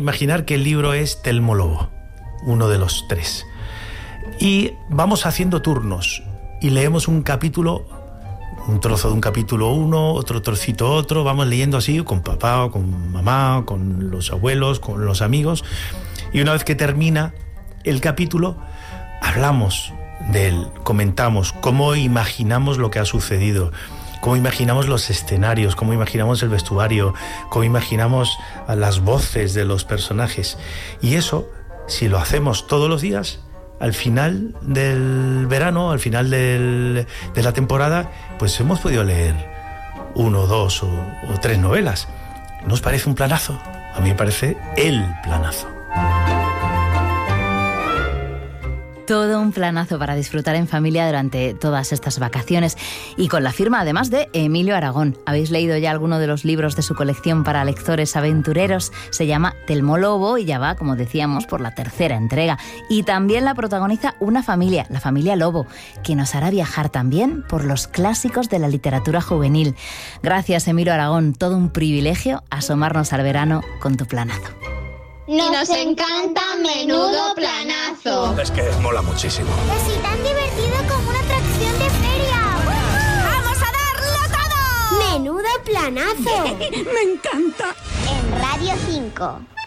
imaginar que el libro es Telmo Lobo, uno de los 3. Y vamos haciendo turnos y leemos un capítulo, un trozo de un capítulo 1, otro trocito otro, vamos leyendo así con papá, con mamá, con los abuelos, con los amigos. Y una vez que termina el capítulo, hablamos de él, comentamos cómo imaginamos lo que ha sucedido, cómo imaginamos los escenarios, cómo imaginamos el vestuario, cómo imaginamos las voces de los personajes. Y eso, si lo hacemos todos los días, al final del verano, al final de la temporada, pues hemos podido leer 1, 2 o 3 novelas. ¿No os parece un planazo? A mí me parece el planazo. Todo un planazo para disfrutar en familia durante todas estas vacaciones y con la firma además de Emilio Aragón. ¿Habéis leído ya alguno de los libros de su colección para lectores aventureros? Se llama Telmo Lobo y ya va, como decíamos, por la 3ª entrega. Y también la protagoniza una familia, la familia Lobo, que nos hará viajar también por los clásicos de la literatura juvenil. Gracias, Emilio Aragón. Todo un privilegio asomarnos al verano con tu planazo. Nos encanta Menudo Planazo. Es que mola muchísimo. Es tan divertido como una atracción de feria. ¡Vamos a darlo todo! ¡Menudo Planazo! ¡Me encanta! En Radio 5.